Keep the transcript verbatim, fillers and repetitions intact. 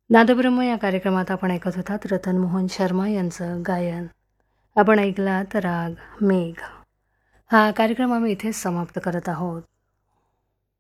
नादब्रह्म या कार्यक्रमात आपण ऐकत होतात रतन मोहन शर्मा यांचं गायन. आपण ऐकलात राग मेघ. हा कार्यक्रम आम्ही इथेच समाप्त करत आहोत.